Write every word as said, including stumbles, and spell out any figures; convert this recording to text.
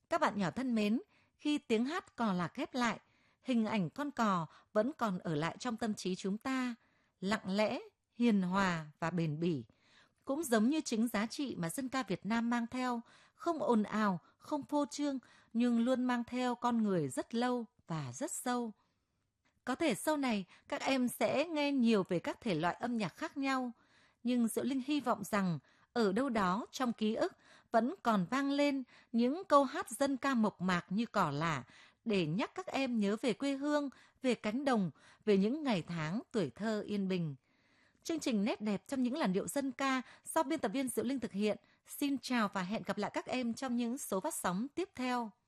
Các bạn nhỏ thân mến, khi tiếng hát cò lạc khép lại, hình ảnh con cò vẫn còn ở lại trong tâm trí chúng ta, lặng lẽ, hiền hòa và bền bỉ. Cũng giống như chính giá trị mà dân ca Việt Nam mang theo, không ồn ào, không phô trương, nhưng luôn mang theo con người rất lâu và rất sâu. Có thể sau này các em sẽ nghe nhiều về các thể loại âm nhạc khác nhau, nhưng Diệu Linh hy vọng rằng ở đâu đó trong ký ức vẫn còn vang lên những câu hát dân ca mộc mạc như cỏ lả để nhắc các em nhớ về quê hương, về cánh đồng, về những ngày tháng tuổi thơ yên bình. Chương trình Nét đẹp trong những làn điệu dân ca do biên tập viên Diệu Linh thực hiện. Xin chào và hẹn gặp lại các em trong những số phát sóng tiếp theo.